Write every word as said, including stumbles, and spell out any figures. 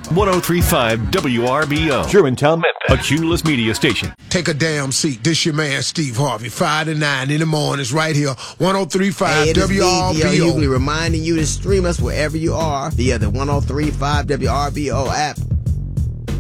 one oh three point five W R B O. Germantown, Memphis. A Cumulus Media Station. Take a damn seat. This your man, Steve Harvey. five to nine in the mornings right here. one oh three point five hey, W R B O. Hughley reminding you to stream us wherever you are via the one oh three point five W R B O app